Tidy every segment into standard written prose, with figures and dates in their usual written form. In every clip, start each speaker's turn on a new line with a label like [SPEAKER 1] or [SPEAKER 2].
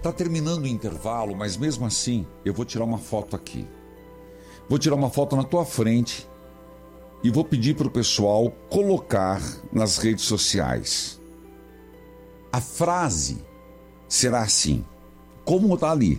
[SPEAKER 1] Tá terminando o intervalo, mas mesmo assim, eu vou tirar uma foto aqui. Vou tirar uma foto na tua frente e vou pedir para o pessoal colocar nas redes sociais. A frase será assim, como está ali.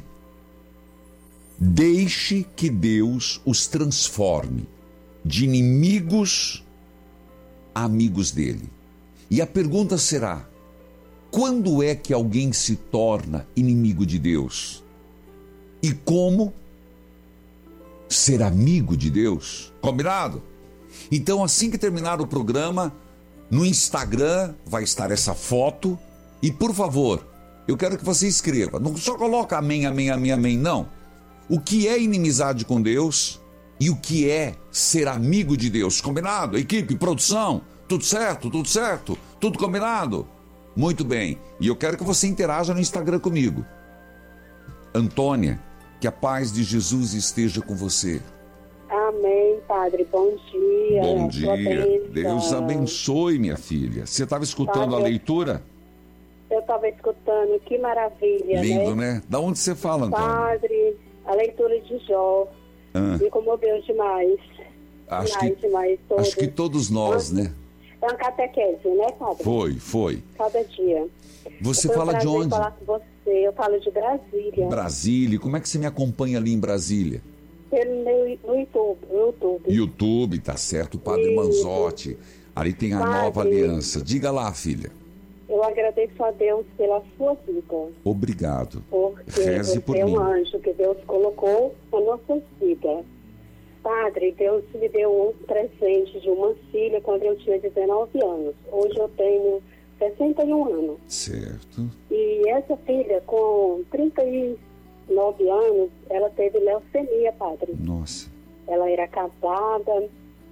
[SPEAKER 1] Deixe que Deus os transforme de inimigos a amigos dele. E a pergunta será: quando é que alguém se torna inimigo de Deus? E como ser amigo de Deus? Combinado? Então, assim que terminar o programa, no Instagram vai estar essa foto. E, por favor, eu quero que você escreva. Não só coloca amém, amém, amém, amém, não. O que é inimizade com Deus e o que é ser amigo de Deus. Combinado? Equipe, produção, tudo certo? Tudo certo? Tudo combinado? Muito bem. E eu quero que você interaja no Instagram comigo. Antônia, que a paz de Jesus esteja com você.
[SPEAKER 2] Amém, Padre. Bom dia.
[SPEAKER 1] Bom dia. Deus abençoe, minha filha. Você estava escutando
[SPEAKER 2] Padre,
[SPEAKER 1] a leitura?
[SPEAKER 2] Eu estava escutando. Que maravilha,
[SPEAKER 1] Lindo, né? Da onde você fala, Antônia?
[SPEAKER 2] Padre, a leitura de Jó. Me comoveu demais.
[SPEAKER 1] Acho que todos nós, né?
[SPEAKER 2] É uma catequese, né, Padre?
[SPEAKER 1] Foi.
[SPEAKER 2] Cada dia.
[SPEAKER 1] Você fala de onde?
[SPEAKER 2] Falar com você. Eu falo de Brasília.
[SPEAKER 1] Brasília. Como é que você me acompanha ali em Brasília?
[SPEAKER 2] No YouTube.
[SPEAKER 1] YouTube, tá certo. O Padre Manzotti. Ali tem a Nova Aliança. Diga lá, filha.
[SPEAKER 2] Eu agradeço a Deus pela sua vida.
[SPEAKER 1] Obrigado.
[SPEAKER 2] Porque
[SPEAKER 1] Reze por
[SPEAKER 2] você é
[SPEAKER 1] mim.
[SPEAKER 2] um anjo que Deus colocou na nossa vida. Padre, Deus me deu um presente de uma filha quando eu tinha 19 anos. Hoje eu tenho 61 anos.
[SPEAKER 1] Certo.
[SPEAKER 2] E essa filha, com 39 anos, ela teve leucemia, Padre.
[SPEAKER 1] Nossa.
[SPEAKER 2] Ela era casada,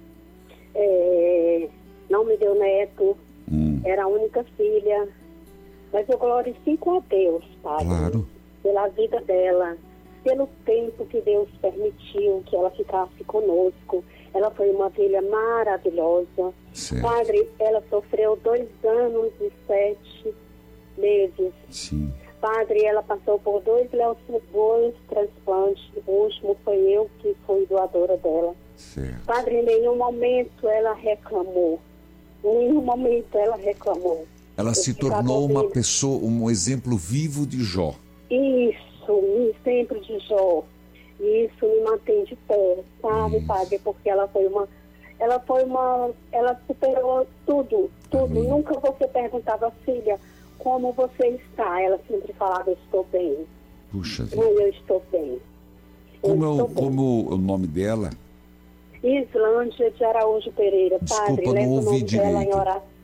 [SPEAKER 2] não me deu neto, era a única filha. Mas eu glorifico a Deus, Padre,
[SPEAKER 1] claro,
[SPEAKER 2] pela vida dela, pelo tempo que Deus permitiu que ela ficasse conosco. Ela foi uma filha maravilhosa.
[SPEAKER 1] Certo.
[SPEAKER 2] Padre, ela sofreu 2 anos e 7 meses.
[SPEAKER 1] Sim.
[SPEAKER 2] Padre, ela passou por 2 transplantes. O último foi eu que fui doadora dela.
[SPEAKER 1] Certo.
[SPEAKER 2] Padre, em nenhum momento ela reclamou. Em nenhum momento ela reclamou.
[SPEAKER 1] Ela se tornou uma pessoa, um exemplo vivo de Jó.
[SPEAKER 2] Isso, um exemplo de Jó. E isso me mantém de pé, sabe, Padre? Porque ela superou tudo.
[SPEAKER 1] Amém.
[SPEAKER 2] Nunca você perguntava, filha, como você está? Ela sempre falava, eu estou bem.
[SPEAKER 1] Puxa vida.
[SPEAKER 2] Mãe, eu estou bem.
[SPEAKER 1] Como é o nome dela?
[SPEAKER 2] Islândia de Araújo Pereira.
[SPEAKER 1] Desculpa,
[SPEAKER 2] Padre,
[SPEAKER 1] não
[SPEAKER 2] leva o
[SPEAKER 1] ouvi
[SPEAKER 2] nome dela em
[SPEAKER 1] direito.
[SPEAKER 2] oração.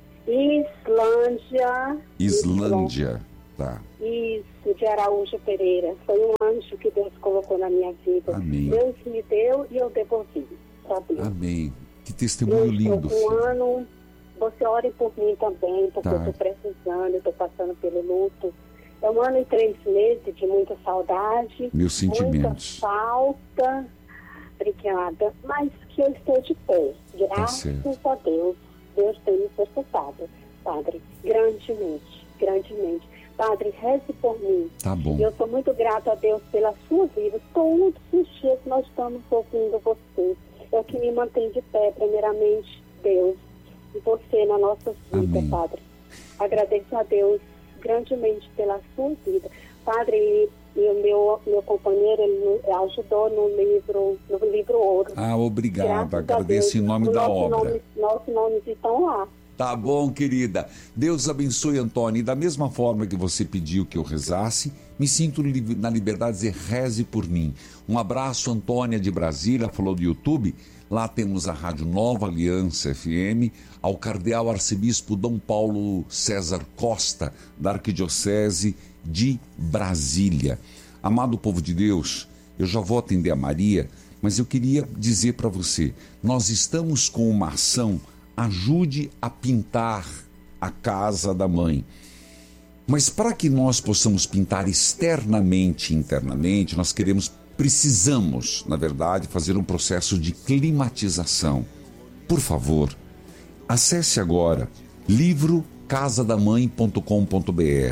[SPEAKER 1] Islândia, tá.
[SPEAKER 2] Isso, de Araújo Pereira. Foi um anjo que Deus colocou na minha vida.
[SPEAKER 1] Amém.
[SPEAKER 2] Deus me deu e eu devolvi, sabe?
[SPEAKER 1] Amém. Que testemunho lindo.
[SPEAKER 2] Um ano, você ore por mim também, porque
[SPEAKER 1] Tá.
[SPEAKER 2] eu estou precisando, eu estou passando pelo luto. É 1 ano e 3 meses de muita saudade.
[SPEAKER 1] Meus sentimentos.
[SPEAKER 2] Muita falta. Obrigada. Mas que eu estou de pé. Graças
[SPEAKER 1] certo.
[SPEAKER 2] a Deus. Deus tem me sustentado, Padre, grandemente. Padre, reze por mim.
[SPEAKER 1] Tá bom.
[SPEAKER 2] Eu sou muito grata a Deus pela sua vida. Todos os dias nós estamos ouvindo você. É o que me mantém de pé, primeiramente, Deus. E você na nossa vida,
[SPEAKER 1] Amém.
[SPEAKER 2] Padre. Agradeço a Deus grandemente pela sua vida. Padre, e o meu companheiro, ele ajudou no livro Ouro.
[SPEAKER 1] Ah, obrigado.
[SPEAKER 2] Graças a
[SPEAKER 1] Agradeço
[SPEAKER 2] Deus.
[SPEAKER 1] em nome da obra.
[SPEAKER 2] Nossos nomes estão lá.
[SPEAKER 1] Tá bom, querida. Deus abençoe, Antônia. E da mesma forma que você pediu que eu rezasse, me sinto na liberdade de dizer, reze por mim. Um abraço, Antônia de Brasília, falou do YouTube. Lá temos a Rádio Nova Aliança FM, ao Cardeal Arcebispo Dom Paulo César Costa, da Arquidiocese de Brasília. Amado povo de Deus, eu já vou atender a Maria, mas eu queria dizer para você, nós estamos com uma ação, ajude a pintar a casa da mãe. Mas para que nós possamos pintar externamente e internamente, nós precisamos, na verdade, fazer um processo de climatização. Por favor, acesse agora livrocasadamãe.com.br.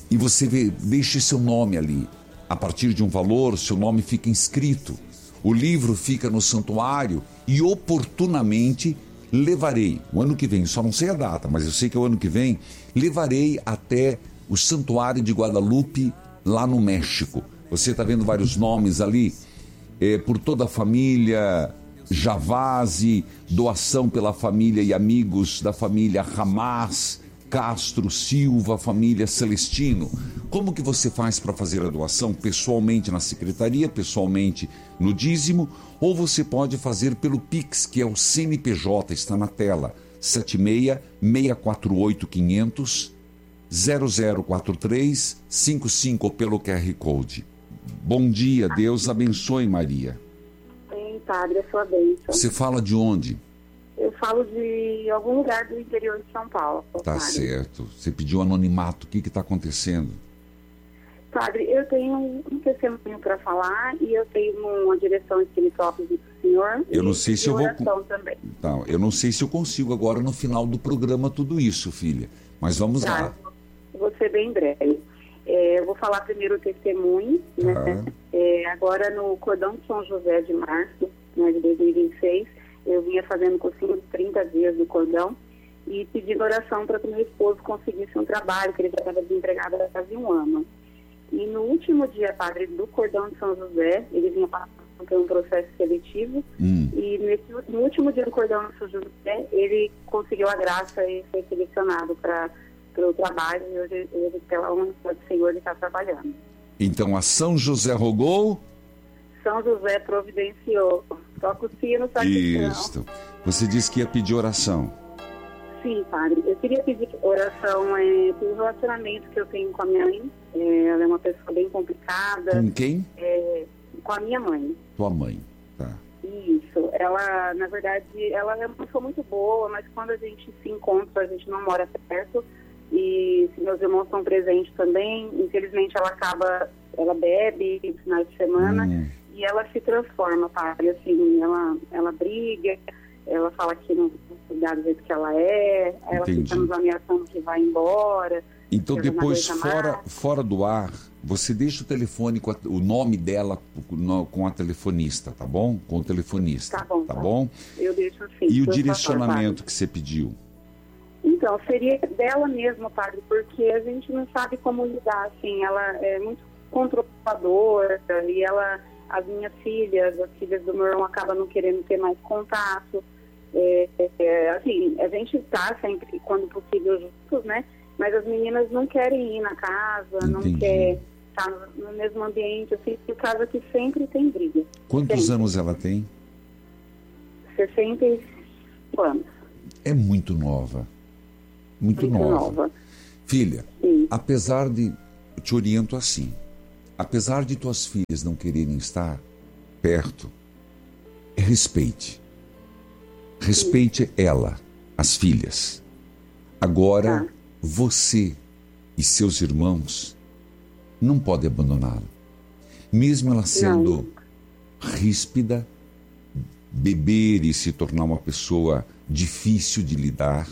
[SPEAKER 1] e você deixa seu nome ali. A partir de um valor, seu nome fica inscrito. O livro fica no santuário e oportunamente levarei, o ano que vem, só não sei a data, mas eu sei que é o ano que vem, levarei até o Santuário de Guadalupe, lá no México. Você está vendo vários nomes ali, por toda a família Javazzi, doação pela família e amigos da família Hamas, Castro, Silva, família Celestino. Como que você faz para fazer a doação? Pessoalmente na secretaria, pessoalmente no dízimo, ou você pode fazer pelo Pix, que é o CNPJ, está na tela, 76-648-500, 0043-55 ou pelo QR Code. Bom dia, Deus abençoe, Maria.
[SPEAKER 2] Sim, padre, a sua bênção.
[SPEAKER 1] Você fala de onde?
[SPEAKER 2] Eu falo de algum lugar do interior de São Paulo.
[SPEAKER 1] Tá
[SPEAKER 2] padre.
[SPEAKER 1] Certo. Você pediu anonimato. O que está acontecendo?
[SPEAKER 2] Padre, eu tenho um testemunho para falar e eu tenho uma direção espiritual para o senhor.
[SPEAKER 1] Eu não sei se eu vou.
[SPEAKER 2] Também.
[SPEAKER 1] Tá, eu não sei se eu consigo agora no final do programa tudo isso, filha. Mas vamos lá.
[SPEAKER 2] Vou ser bem breve. Eu vou falar primeiro o testemunho, né? Agora no Cordão de São José de março, né, de 2026, eu vinha fazendo cursinho de 30 dias do cordão e pedindo oração para que meu esposo conseguisse um trabalho, que ele já estava desempregado há quase um ano. E no último dia, padre, do Cordão de São José, ele vinha passando por um processo seletivo, e no último dia do Cordão de São José, ele conseguiu a graça e foi selecionado para o trabalho, e hoje, pela honra do Senhor, ele está trabalhando.
[SPEAKER 1] Então, a São José rogou?
[SPEAKER 2] São José providenciou. Toca o sino, sacristão.
[SPEAKER 1] Isso. Você disse que ia pedir oração.
[SPEAKER 2] Sim, padre. Eu queria pedir oração pelo relacionamento que eu tenho com a minha mãe. Ela é uma pessoa bem complicada.
[SPEAKER 1] Com quem?
[SPEAKER 2] Com a minha mãe.
[SPEAKER 1] Tua mãe, tá.
[SPEAKER 2] Isso. Ela, na verdade, ela é uma pessoa muito boa, mas quando a gente se encontra, a gente não mora perto. E se meus irmãos estão presentes também, infelizmente ela bebe no final de semana e ela se transforma, padre. Assim, ela briga, ela fala que não cuidar do jeito que ela é, ela fica nos ameaçando que vai embora.
[SPEAKER 1] Então depois, fora do ar, você deixa o telefone com o nome dela com a telefonista, tá bom? Com o telefonista, tá bom?
[SPEAKER 2] Eu deixo sim.
[SPEAKER 1] E o direcionamento que você pediu?
[SPEAKER 2] Então, seria dela mesma, padre, porque a gente não sabe como lidar, assim, ela é muito controladora e as minhas filhas, as filhas do meu irmão acabam não querendo ter mais contato. Assim, a gente está sempre, quando possível, juntos, né? Mas as meninas não querem ir na casa, não querem estar no mesmo ambiente, assim, por causa que sempre tem briga.
[SPEAKER 1] Quantos anos ela tem?
[SPEAKER 2] 65 anos.
[SPEAKER 1] É muito nova. Muito nova. Filha, apesar de... Eu te oriento assim. Apesar de tuas filhas não quererem estar perto, respeite. Respeite ela, as filhas. Agora, você e seus irmãos não podem abandoná-la. Mesmo ela sendo ríspida, beber e se tornar uma pessoa difícil de lidar,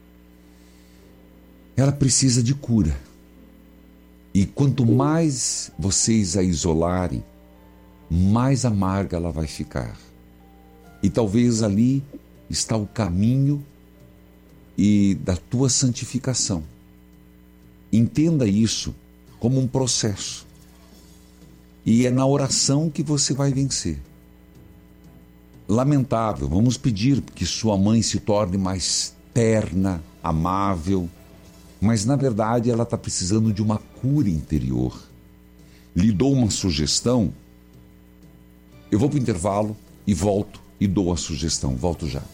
[SPEAKER 1] ela precisa de cura. E quanto mais vocês a isolarem, mais amarga ela vai ficar. E talvez ali está o caminho e da tua santificação. Entenda isso como um processo. E é na oração que você vai vencer. Lamentável, vamos pedir que sua mãe se torne mais terna, amável, mas na verdade ela está precisando de uma cura interior. Lhe dou uma sugestão, eu vou para o intervalo e volto e dou a sugestão, volto já.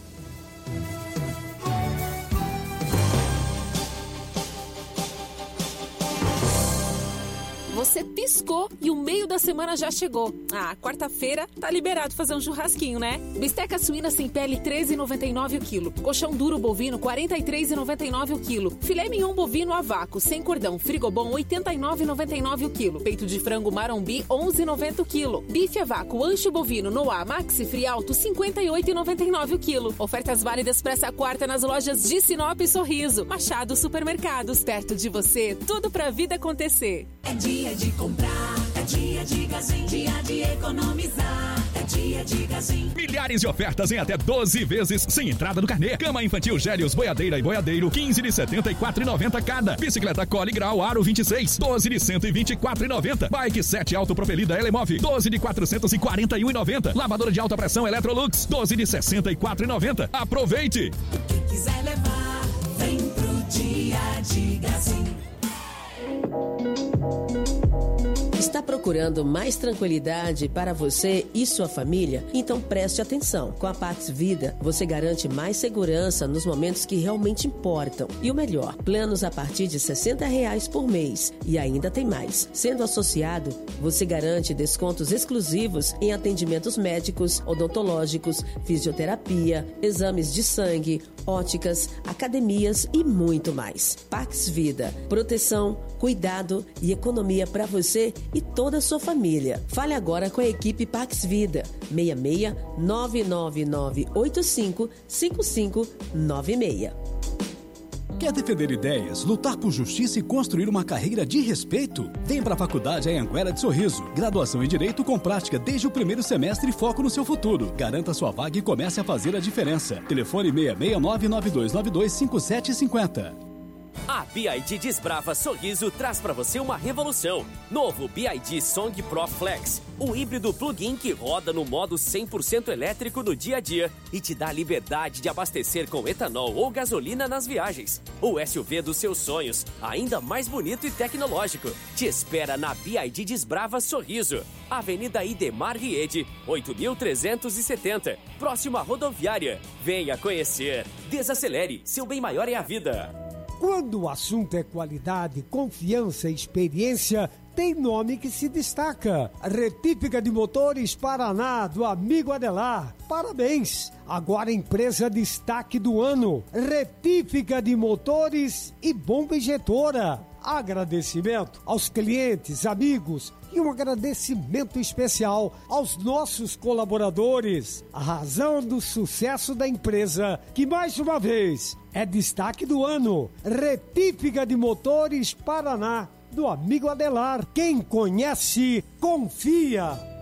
[SPEAKER 3] Você piscou e o meio da semana já chegou. Ah, quarta-feira tá liberado fazer um churrasquinho, né? Bisteca suína sem pele, R$13,99 o quilo. Colchão duro bovino, R$43,99 o quilo. Filé mignon bovino a vácuo, sem cordão, frigobom, R$89,99 o quilo. Peito de frango marombi, R$11,90 o quilo. Bife a vácuo, ancho bovino, Noah, Maxi Frialto, R$58,99 o quilo. Ofertas válidas para essa quarta nas lojas de Sinop e Sorriso. Machado Supermercados, perto de você, tudo pra vida acontecer.
[SPEAKER 4] É dia de comprar, é dia de Gazin, dia de economizar, é dia de Gazin.
[SPEAKER 5] Milhares de ofertas em até 12 vezes sem entrada no carnê. Cama infantil Gélios, boiadeira e boiadeiro, 15 de R$ 74,90 cada. Bicicleta Cole Grau Aro 26, 12 de R$ 124,90. Bike 7 autopropelida Elemove, 12 de R$ 441,90. Lavadora de alta pressão Electrolux, 12 de R$ 64,90. Aproveite!
[SPEAKER 4] Quem quiser levar, vem pro dia de Gazin.
[SPEAKER 6] Está procurando mais tranquilidade para você e sua família? Então preste atenção. Com a Pax Vida, você garante mais segurança nos momentos que realmente importam. E o melhor, planos a partir de R$ 60 por mês. E ainda tem mais. Sendo associado, você garante descontos exclusivos em atendimentos médicos, odontológicos, fisioterapia, exames de sangue, óticas, academias e muito mais. Pax Vida. Proteção, cuidado e economia para você e toda a sua família. Fale agora com a equipe Pax Vida. 66 99985 5596.
[SPEAKER 7] Quer defender ideias, lutar por justiça e construir uma carreira de respeito? Vem para a Faculdade Anhanguera de Sorriso. Graduação em Direito com prática desde o primeiro semestre e foco no seu futuro. Garanta sua vaga e comece a fazer a diferença. Telefone 669-9292-5750.
[SPEAKER 8] A BYD Desbrava Sorriso traz para você uma revolução. Novo BYD Song Pro Flex, o híbrido plug-in que roda no modo 100% elétrico no dia a dia e te dá a liberdade de abastecer com etanol ou gasolina nas viagens. O SUV dos seus sonhos, ainda mais bonito e tecnológico. Te espera na BYD Desbrava Sorriso. Avenida Idemar Riede, 8.370, próximo à rodoviária. Venha conhecer. Desacelere, seu bem maior é a vida.
[SPEAKER 9] Quando o assunto é qualidade, confiança e experiência, tem nome que se destaca. Retífica de Motores Paraná, do amigo Adelar. Parabéns! Agora empresa destaque do ano. Retífica de Motores e Bomba Injetora. Agradecimento aos clientes, amigos e um agradecimento especial aos nossos colaboradores. A razão do sucesso da empresa, que mais uma vez é destaque do ano. Retífica de Motores Paraná, do amigo Adelar. Quem conhece, confia.